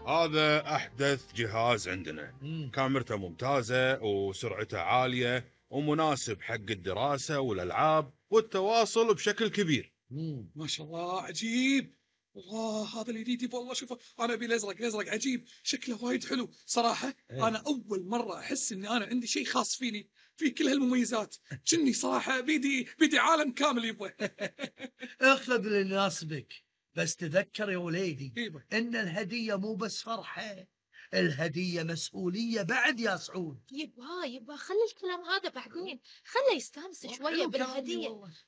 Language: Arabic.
هذا أحدث جهاز عندنا. مم. كاميرته ممتازة وسرعته عالية ومناسب حق الدراسة والألعاب والتواصل بشكل كبير. ما شاء الله عجيب. الله هذا الجديد يبغى الله شوفه. انا ابي الازرق، الازرق عجيب شكله وايد حلو صراحه. إيه. انا اول مره احس اني انا عندي شيء خاص فيني، فيه كل هالمميزات. كني صراحه بيدي عالم كامل يبغى. اخذ اللي يناسبك، بس تذكر يا وليدي يبا. ان الهدية مو بس فرحة، الهدية مسؤولية بعد يا سعود. يبا خلي الكلام هذا بعدين، خله يستانس شوية حلو كلامي بالهدية. والله.